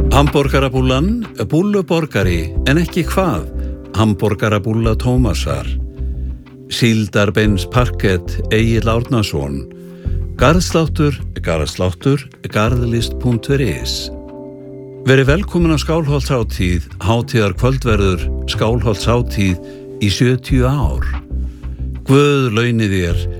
Hamborgarabúllan, búlluborgari en ekki hvað, hamborgarabúlla Tómasar. Síldarbeins parkett Egill Árnason. Garðsláttur, garðlist.is. Verið velkomin á Skálholtshátíð, hátíðar kvöldverður Skálholtshátíð í 70 ár. Guð launi þér